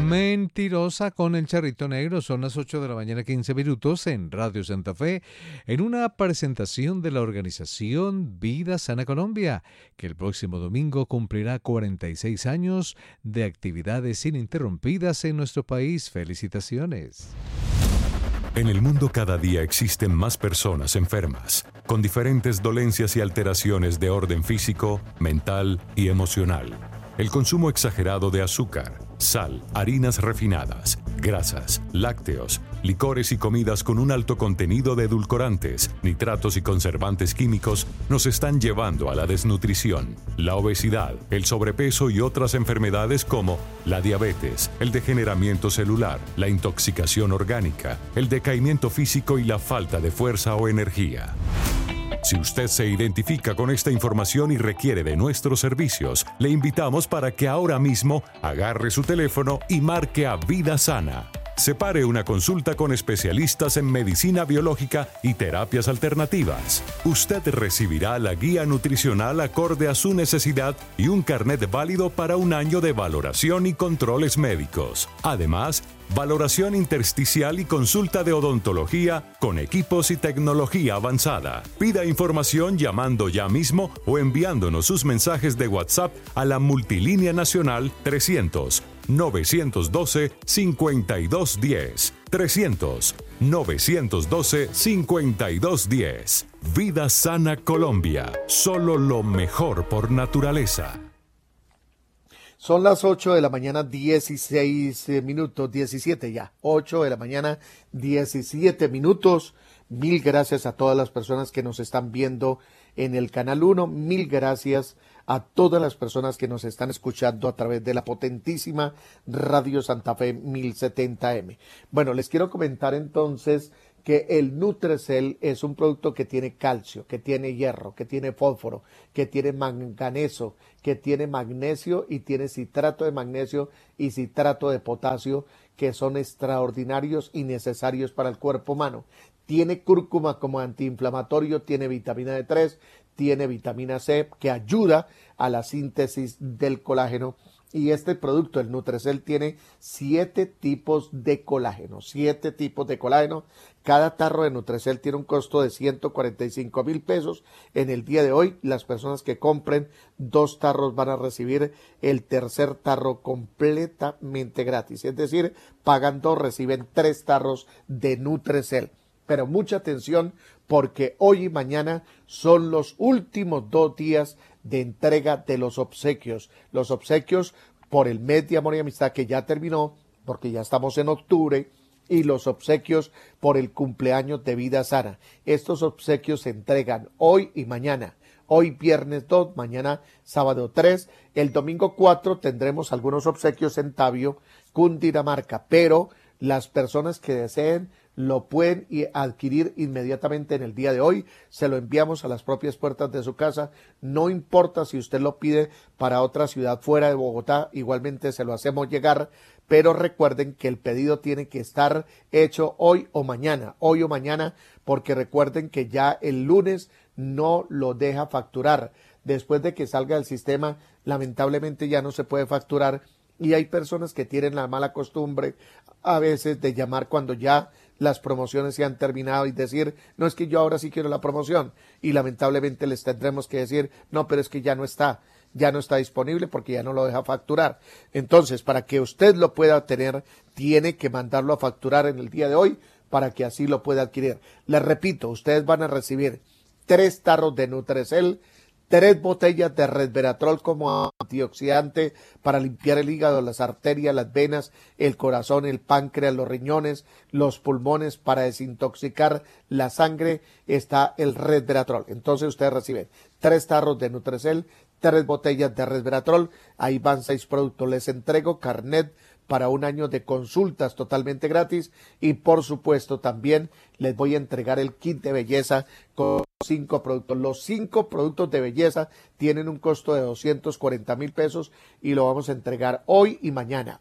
Mentirosa con el Charrito Negro. Son las 8 de la mañana, 15 minutos en Radio Santa Fe, en una presentación de la organización Vida Sana Colombia, que el próximo domingo cumplirá 46 años de actividades ininterrumpidas en nuestro país. Felicitaciones. En el mundo cada día existen más personas enfermas, con diferentes dolencias y alteraciones de orden físico, mental y emocional. El consumo exagerado de azúcar, sal, harinas refinadas, grasas, lácteos, licores y comidas con un alto contenido de edulcorantes, nitratos y conservantes químicos nos están llevando a la desnutrición, la obesidad, el sobrepeso y otras enfermedades como la diabetes, el degeneramiento celular, la intoxicación orgánica, el decaimiento físico y la falta de fuerza o energía. Si usted se identifica con esta información y requiere de nuestros servicios, le invitamos para que ahora mismo agarre su teléfono y marque a Vida Sana. Separe una consulta con especialistas en medicina biológica y terapias alternativas. Usted recibirá la guía nutricional acorde a su necesidad y un carnet válido para un año de valoración y controles médicos. Además, valoración intersticial y consulta de odontología con equipos y tecnología avanzada. Pida información llamando ya mismo o enviándonos sus mensajes de WhatsApp a la multilínea nacional 300-912-5210. 300-912-5210. Vida Sana Colombia. Solo lo mejor por naturaleza. Son las 8 de la mañana, 16 minutos, 17 ya. 8 de la mañana, 17 minutos. Mil gracias a todas las personas que nos están viendo en el Canal 1. Mil gracias a todas las personas que nos están escuchando a través de la potentísima Radio Santa Fe 1070M. Bueno, les quiero comentar entonces que el Nutrecel es un producto que tiene calcio, que tiene hierro, que tiene fósforo, que tiene manganeso, que tiene magnesio y tiene citrato de magnesio y citrato de potasio, que son extraordinarios y necesarios para el cuerpo humano. Tiene cúrcuma como antiinflamatorio, tiene vitamina D3, tiene vitamina C que ayuda a la síntesis del colágeno. Y este producto, el Nutrecel, tiene 7 tipos de colágeno, 7 tipos de colágeno. Cada tarro de Nutrecel tiene un costo de 145,000 pesos. En el día de hoy, las personas que compren 2 tarros van a recibir el tercer tarro completamente gratis. Es decir, pagan 2, reciben 3 tarros de Nutrecel. Pero mucha atención porque hoy y mañana son los últimos 2 días de entrega de los obsequios. Los obsequios por el mes de amor y amistad que ya terminó, porque ya estamos en octubre, y los obsequios por el cumpleaños de Vida Sana. Estos obsequios se entregan hoy y mañana. Hoy viernes 2, mañana sábado 3. El domingo 4 tendremos algunos obsequios en Tabio, Cundinamarca, pero las personas que deseen lo pueden adquirir inmediatamente en el día de hoy. Se lo enviamos a las propias puertas de su casa. No importa si usted lo pide para otra ciudad fuera de Bogotá, igualmente se lo hacemos llegar, pero recuerden que el pedido tiene que estar hecho hoy o mañana, porque recuerden que ya el lunes no lo deja facturar. Después de que salga del sistema, lamentablemente ya no se puede facturar. Y hay personas que tienen la mala costumbre a veces de llamar cuando ya las promociones se han terminado y decir, no, es que yo ahora sí quiero la promoción, y lamentablemente les tendremos que decir, no, pero es que ya no está disponible porque ya no lo deja facturar. Entonces, para que usted lo pueda tener, tiene que mandarlo a facturar en el día de hoy para que así lo pueda adquirir. Les repito, ustedes van a recibir 3 tarros de Nutrecel, 3 botellas de resveratrol como antioxidante para limpiar el hígado, las arterias, las venas, el corazón, el páncreas, los riñones, los pulmones, para desintoxicar la sangre está el resveratrol. Entonces ustedes reciben 3 tarros de Nutrecel, 3 botellas de resveratrol, ahí van 6 productos. Les entrego carnet para un año de consultas totalmente gratis y por supuesto también les voy a entregar el kit de belleza con 5 productos. Los 5 productos de belleza tienen un costo de 240,000 pesos y lo vamos a entregar hoy y mañana,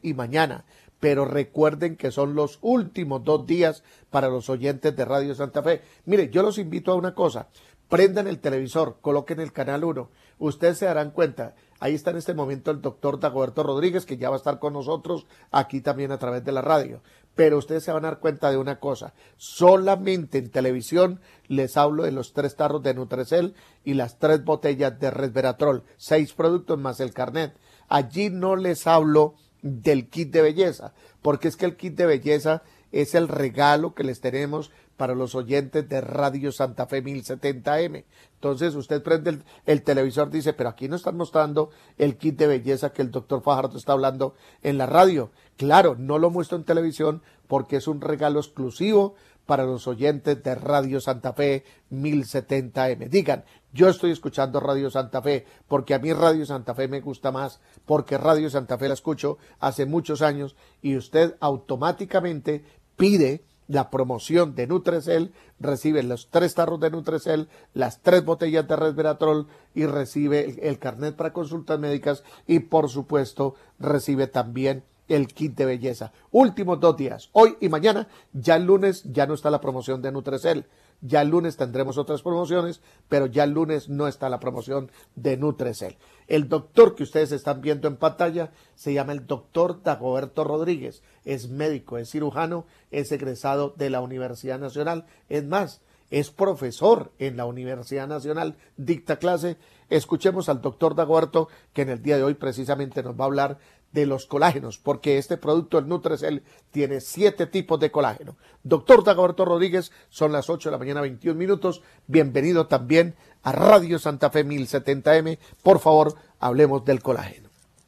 pero recuerden que son los últimos 2 días para los oyentes de Radio Santa Fe. Mire, yo los invito a una cosa, prendan el televisor, coloquen el Canal 1, ustedes se darán cuenta, Ahí está en este momento el doctor Dagoberto Rodríguez, que ya va a estar con nosotros aquí también a través de la radio. Pero ustedes se van a dar cuenta de una cosa, solamente en televisión les hablo de los 3 tarros de Nutrecel y las 3 botellas de Resveratrol, 6 productos más el carnet. Allí no les hablo del kit de belleza, porque es que el kit de belleza es el regalo que les tenemos para los oyentes de Radio Santa Fe 1070M. Entonces usted prende el televisor, dice, pero aquí no están mostrando el kit de belleza que el doctor Fajardo está hablando en la radio. Claro, no lo muestro en televisión porque es un regalo exclusivo para los oyentes de Radio Santa Fe 1070M. Digan, yo estoy escuchando Radio Santa Fe porque a mí Radio Santa Fe me gusta más, porque Radio Santa Fe la escucho hace muchos años y usted automáticamente pide la promoción de Nutrecel, recibe los 3 tarros de Nutrecel, las 3 botellas de Resveratrol y recibe el carnet para consultas médicas y por supuesto recibe también el kit de belleza. Últimos 2 días, hoy y mañana. Ya el lunes ya no está la promoción de Nutrecel. Ya el lunes tendremos otras promociones, pero ya el lunes no está la promoción de Nutrecel. El doctor que ustedes están viendo en pantalla se llama el doctor Dagoberto Rodríguez. Es médico, es cirujano, es egresado de la Universidad Nacional. Es más, es profesor en la Universidad Nacional, dicta clase. Escuchemos al doctor Dagoberto, que en el día de hoy precisamente nos va a hablar de los colágenos, porque este producto, el Nutrecel, tiene 7 tipos de colágeno. Doctor Dagoberto Rodríguez, son las 8 de la mañana, 21 minutos. Bienvenido también a Radio Santa Fe 1070M. Por favor, hablemos del colágeno.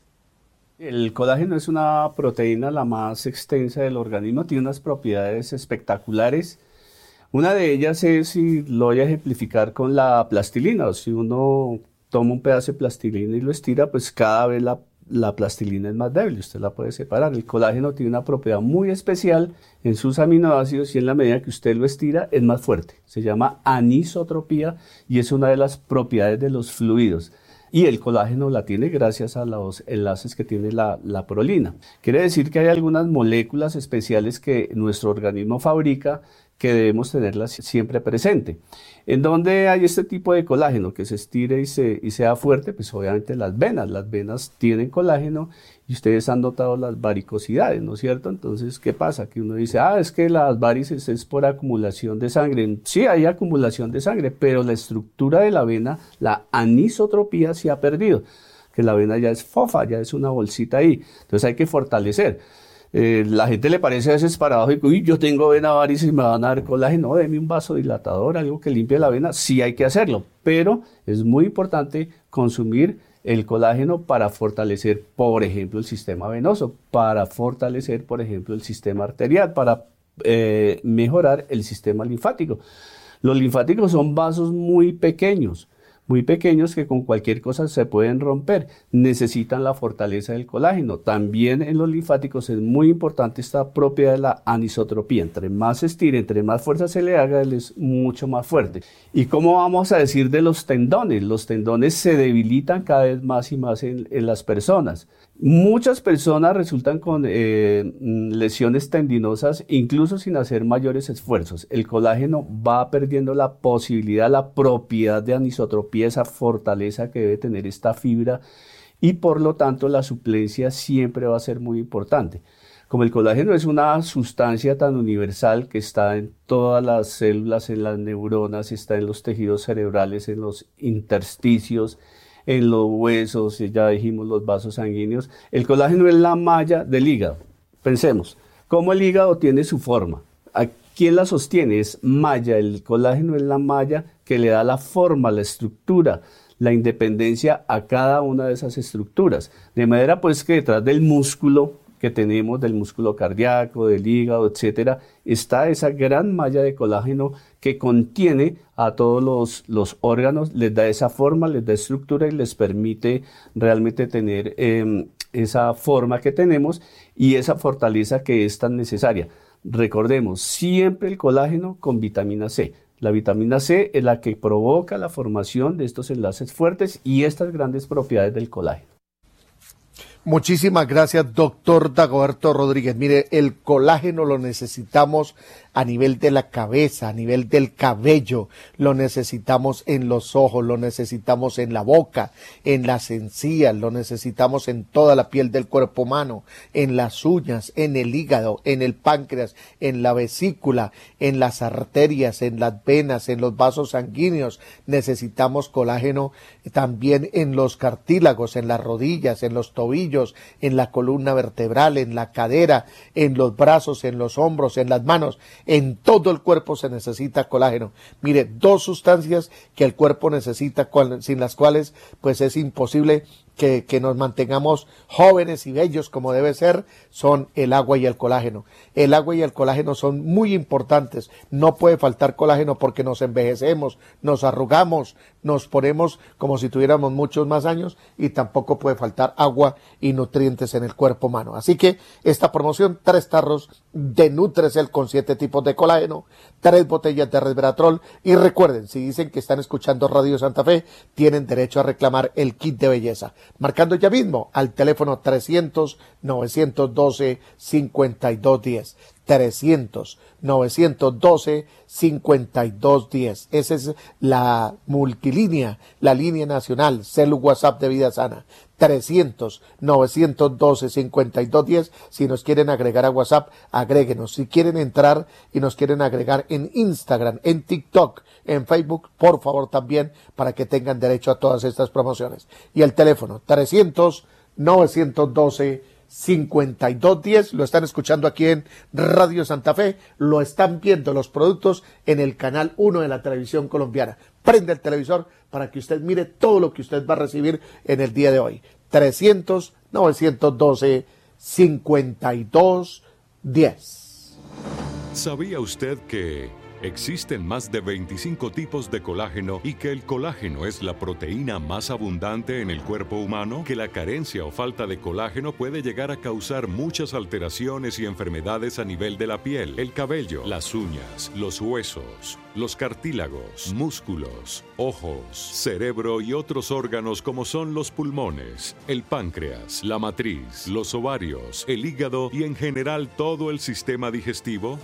El colágeno es una proteína la más extensa del organismo, tiene unas propiedades espectaculares. Una de ellas es, y lo voy a ejemplificar con la plastilina. Si uno toma un pedazo de plastilina y lo estira, pues cada vez la plastilina es más débil, usted la puede separar. El colágeno tiene una propiedad muy especial en sus aminoácidos y en la medida que usted lo estira es más fuerte. Se llama anisotropía y es una de las propiedades de los fluidos. Y el colágeno la tiene gracias a los enlaces que tiene la prolina. Quiere decir que hay algunas moléculas especiales que nuestro organismo fabrica que debemos tenerlas siempre presente. ¿En dónde hay este tipo de colágeno que se estire y sea fuerte? Pues obviamente las venas tienen colágeno y ustedes han notado las varicosidades, ¿no es cierto? Entonces, ¿qué pasa? Que uno dice, es que las varices es por acumulación de sangre. Sí, hay acumulación de sangre, pero la estructura de la vena, la anisotropía, se ha perdido, que la vena ya es fofa, ya es una bolsita ahí, entonces hay que fortalecer. La gente le parece a veces paradójico, yo tengo vena varices y me van a dar colágeno, no, deme un vasodilatador, algo que limpie la vena, sí hay que hacerlo, pero es muy importante consumir el colágeno para fortalecer, por ejemplo, el sistema venoso, para fortalecer, por ejemplo, el sistema arterial, para mejorar el sistema linfático. Los linfáticos son vasos muy pequeños que con cualquier cosa se pueden romper, necesitan la fortaleza del colágeno. También en los linfáticos es muy importante esta propiedad de la anisotropía. Entre más se estire, entre más fuerza se le haga, él es mucho más fuerte. ¿Y cómo vamos a decir de los tendones? Los tendones se debilitan cada vez más y más en las personas. Muchas personas resultan con lesiones tendinosas incluso sin hacer mayores esfuerzos. El colágeno va perdiendo la posibilidad, la propiedad de anisotropía, esa fortaleza que debe tener esta fibra y por lo tanto la suplencia siempre va a ser muy importante. Como el colágeno es una sustancia tan universal que está en todas las células, en las neuronas, está en los tejidos cerebrales, en los intersticios, en los huesos, ya dijimos los vasos sanguíneos. El colágeno es la malla del hígado. Pensemos, ¿cómo el hígado tiene su forma? ¿Quién la sostiene? Es malla. El colágeno es la malla que le da la forma, la estructura, la independencia a cada una de esas estructuras. De manera pues que detrás del músculo que tenemos, del músculo cardíaco, del hígado, etcétera, está esa gran malla de colágeno que contiene a todos los órganos, les da esa forma, les da estructura y les permite realmente tener esa forma que tenemos y esa fortaleza que es tan necesaria. Recordemos, siempre el colágeno con vitamina C. La vitamina C es la que provoca la formación de estos enlaces fuertes y estas grandes propiedades del colágeno. Muchísimas gracias, doctor Dagoberto Rodríguez. Mire, el colágeno lo necesitamos a nivel de la cabeza, a nivel del cabello, lo necesitamos en los ojos, lo necesitamos en la boca, en las encías, lo necesitamos en toda la piel del cuerpo humano, en las uñas, en el hígado, en el páncreas, en la vesícula, en las arterias, en las venas, en los vasos sanguíneos. Necesitamos colágeno también en los cartílagos, en las rodillas, en los tobillos, en la columna vertebral, en la cadera, en los brazos, en los hombros, en las manos. En todo el cuerpo se necesita colágeno. Mire, dos sustancias que el cuerpo necesita, sin las cuales pues es imposible que nos mantengamos jóvenes y bellos como debe ser, son el agua y el colágeno. El agua y el colágeno son muy importantes. No puede faltar colágeno porque nos envejecemos, nos arrugamos, nos ponemos como si tuviéramos muchos más años, y tampoco puede faltar agua y nutrientes en el cuerpo humano. Así que esta promoción, 3 tarros de Nutrecel con 7 tipos de colágeno, 3 botellas de resveratrol, y recuerden, si dicen que están escuchando Radio Santa Fe, tienen derecho a reclamar el kit de belleza, marcando ya mismo al teléfono 300-912-5210, 300-912-5210. Esa es la multilínea, la línea nacional, celu WhatsApp de Vida Sana, 300-912-5210. Si nos quieren agregar a WhatsApp, agréguenos. Si quieren entrar y nos quieren agregar en Instagram, en TikTok, en Facebook, por favor también, para que tengan derecho a todas estas promociones. Y el teléfono 300-912-5210. Lo están escuchando aquí en Radio Santa Fe, lo están viendo los productos en el canal 1 de la televisión colombiana. Prende el televisor para que usted mire todo lo que usted va a recibir en el día de hoy. 300-912-5210. ¿Sabía usted que existen más de 25 tipos de colágeno y que el colágeno es la proteína más abundante en el cuerpo humano? Que la carencia o falta de colágeno puede llegar a causar muchas alteraciones y enfermedades a nivel de la piel, el cabello, las uñas, los huesos, los cartílagos, músculos, ojos, cerebro y otros órganos como son los pulmones, el páncreas, la matriz, los ovarios, el hígado y en general todo el sistema digestivo.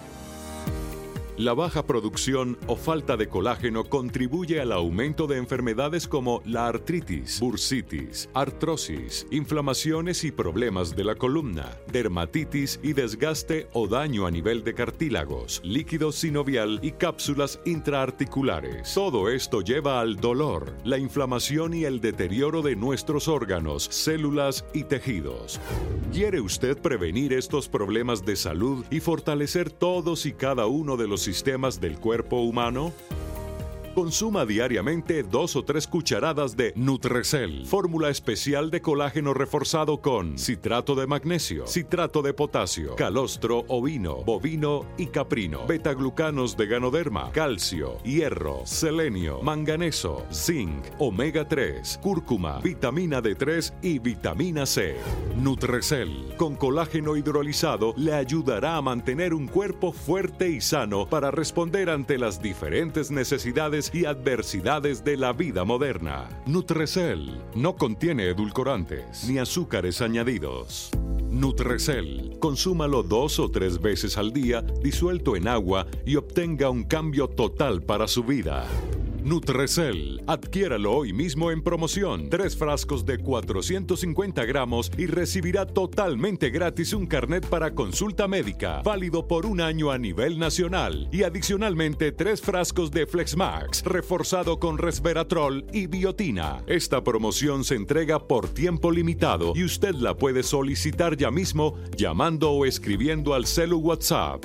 La baja producción o falta de colágeno contribuye al aumento de enfermedades como la artritis, bursitis, artrosis, inflamaciones y problemas de la columna, dermatitis y desgaste o daño a nivel de cartílagos, líquido sinovial y cápsulas intraarticulares. Todo esto lleva al dolor, la inflamación y el deterioro de nuestros órganos, células y tejidos. ¿Quiere usted prevenir estos problemas de salud y fortalecer todos y cada uno de los sistemas del cuerpo humano? Consuma diariamente 2 o 3 cucharadas de Nutrecel, fórmula especial de colágeno reforzado con citrato de magnesio, citrato de potasio, calostro ovino, bovino y caprino, betaglucanos de ganoderma, calcio, hierro, selenio, manganeso, zinc, omega 3, cúrcuma, vitamina D3 y vitamina C. Nutrecel, con colágeno hidrolizado, le ayudará a mantener un cuerpo fuerte y sano para responder ante las diferentes necesidades y adversidades de la vida moderna. Nutrecel no contiene edulcorantes ni azúcares añadidos. Nutrecel, consúmalo 2 o 3 veces al día, disuelto en agua, y obtenga un cambio total para su vida. Nutrecel, adquiéralo hoy mismo en promoción. 3 frascos de 450 gramos y recibirá totalmente gratis un carnet para consulta médica, válido por 1 año a nivel nacional. Y adicionalmente 3 frascos de Flexmax, reforzado con resveratrol y biotina. Esta promoción se entrega por tiempo limitado y usted la puede solicitar ya mismo llamando o escribiendo al celu WhatsApp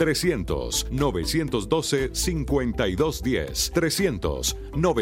300-912-5210.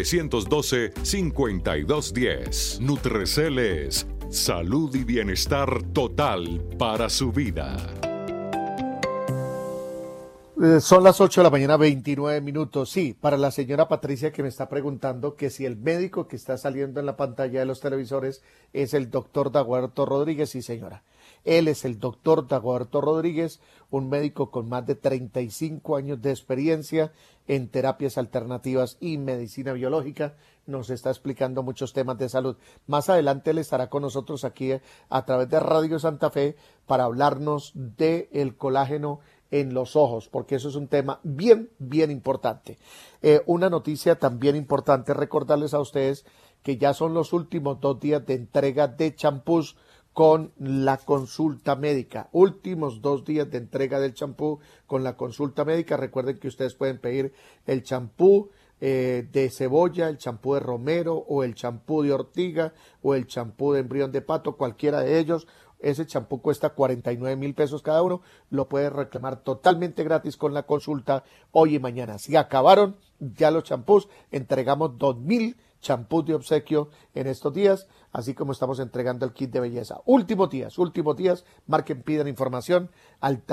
300-912-5210. Nutrecel es salud y bienestar total para su vida. Son las 8 de la mañana, 29 minutos. Sí, para la señora Patricia que me está preguntando que si el médico que está saliendo en la pantalla de los televisores es el doctor Dagoberto Rodríguez. Sí, señora. Él es el doctor Dagoberto Rodríguez, un médico con más de 35 años de experiencia en terapias alternativas y medicina biológica. Nos está explicando muchos temas de salud. Más adelante él estará con nosotros aquí a través de Radio Santa Fe para hablarnos del colágeno en los ojos, porque eso es un tema bien importante. Una noticia también importante, recordarles a ustedes que ya son los últimos 2 días de entrega de champús con la consulta médica. Últimos 2 días de entrega del champú con la consulta médica. Recuerden que ustedes pueden pedir el champú de cebolla, el champú de romero o el champú de ortiga o el champú de embrión de pato, cualquiera de ellos. Ese champú cuesta 49,000 pesos cada uno. Lo puedes reclamar totalmente gratis con la consulta hoy y mañana. Si acabaron ya los champús, entregamos 2,000 champús de obsequio en estos días, así como estamos entregando el kit de belleza. Últimos días, marquen, pidan información al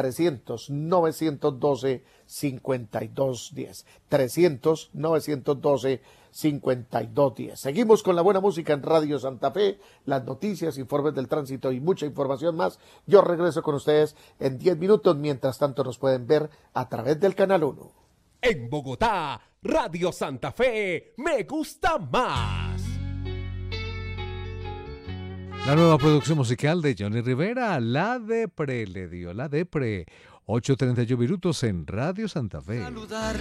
300-912-5210. 300-912-5210. Seguimos con la buena música en Radio Santa Fe, las noticias, informes del tránsito y mucha información más. Yo regreso con ustedes en 10 minutos. Mientras tanto nos pueden ver a través del Canal 1. En Bogotá, Radio Santa Fe, me gusta más. La nueva producción musical de Johnny Rivera, La Depre, le dio la Depre. 8:31 minutos en Radio Santa Fe.